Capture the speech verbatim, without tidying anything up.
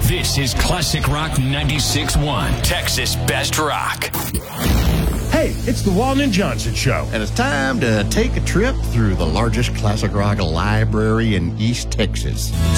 This is Classic Rock ninety-six point one, Texas Best Rock. Hey, it's the Walton and Johnson Show. And it's time to take a trip through the largest classic rock library in East Texas.